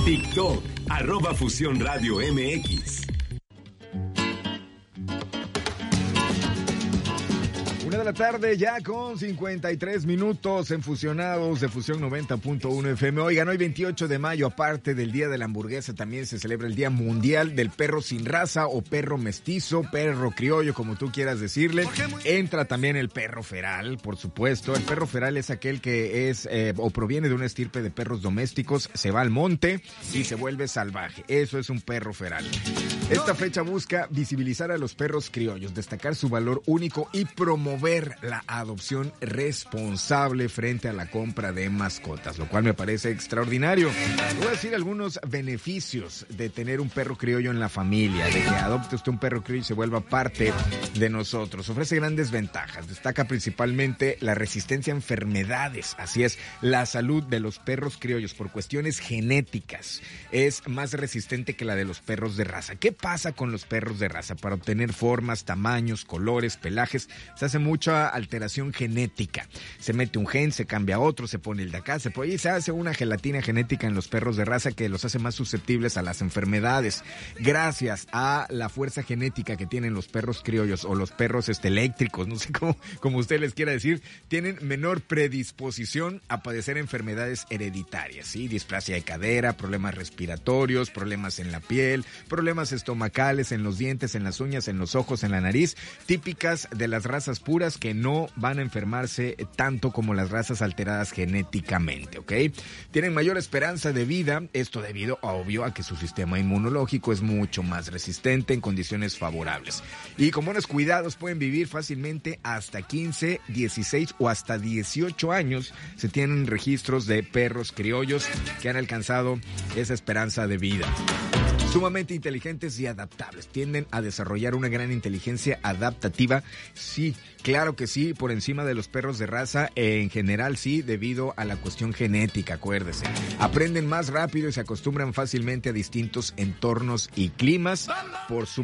TikTok, @Fusión Radio MX. 1:00 p.m. ya con 53 minutos en Fusionados de Fusión 90.1 FM. Oigan, hoy 28 de mayo, aparte del Día de la Hamburguesa, también se celebra el Día Mundial del Perro Sin Raza o Perro Mestizo, Perro Criollo, como tú quieras decirle. Entra también el perro feral, por supuesto. El perro feral es aquel que es o proviene de una estirpe de perros domésticos, se va al monte y se vuelve salvaje. Eso es un perro feral. Esta fecha busca visibilizar a los perros criollos, destacar su valor único y promover la adopción responsable frente a la compra de mascotas, lo cual me parece extraordinario. Voy a decir algunos beneficios de tener un perro criollo en la familia, de que adopte usted un perro criollo y se vuelva parte de nosotros. Ofrece grandes ventajas, destaca principalmente la resistencia a enfermedades, así es, la salud de los perros criollos por cuestiones genéticas es más resistente que la de los perros de raza. ¿Qué pasa con los perros de raza? Para obtener formas, tamaños, colores, pelajes, se hace mucha alteración genética. Se mete un gen, se cambia a otro, se pone el de acá, y se hace una gelatina genética en los perros de raza que los hace más susceptibles a las enfermedades. Gracias a la fuerza genética que tienen los perros criollos o los perros eléctricos, no sé cómo usted les quiera decir, tienen menor predisposición a padecer enfermedades hereditarias, ¿sí? Displasia de cadera, problemas respiratorios, problemas en la piel, problemas estomacales, en los dientes, en las uñas, en los ojos, en la nariz, típicas de las razas puras que no van a enfermarse tanto como las razas alteradas genéticamente, ¿ok? Tienen mayor esperanza de vida, esto debido, obvio, a que su sistema inmunológico es mucho más resistente en condiciones favorables. Y con buenos cuidados pueden vivir fácilmente hasta 15, 16 o hasta 18 años. Se tienen registros de perros criollos que han alcanzado esa esperanza de vida. Sumamente inteligentes y adaptables. Tienden a desarrollar una gran inteligencia adaptativa. Sí, claro que sí, por encima de los perros de raza, en general sí, debido a la cuestión genética, acuérdese. Aprenden más rápido y se acostumbran fácilmente a distintos entornos y climas por su